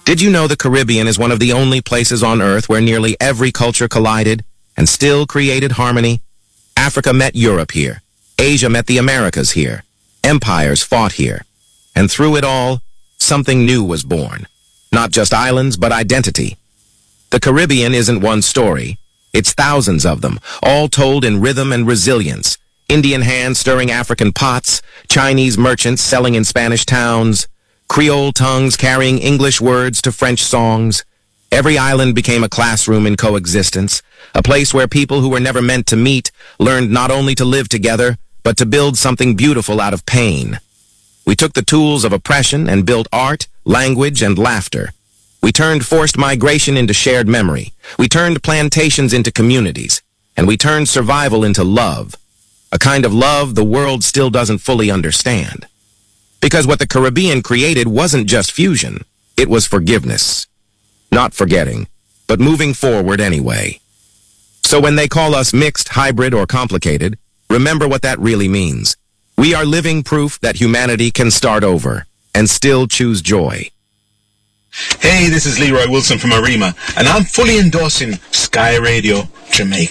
Did you know the Caribbean is one of the only places on Earth where nearly every culture collided and still created harmony? Africa met Europe here. Asia met the Americas here. Empires fought here. And through it all, something new was born. Not just islands, but identity. The Caribbean isn't one story. It's thousands of them, all told in rhythm and resilience. Indian hands stirring African pots, Chinese merchants selling in Spanish towns, Creole tongues carrying English words to French songs. Every island became a classroom in coexistence, a place where people who were never meant to meet learned not only to live together, but to build something beautiful out of pain. We took the tools of oppression and built art, language, and laughter. We turned forced migration into shared memory. We turned plantations into communities. And we turned survival into love. A kind of love the world still doesn't fully understand. Because what the Caribbean created wasn't just fusion. It was forgiveness. Not forgetting, but moving forward anyway. So when they call us mixed, hybrid, or complicated, remember what that really means. We are living proof that humanity can start over and still choose joy. Hey, this is Leroy Wilson from Arima, and I'm fully endorsing Sky Radio Jamaica.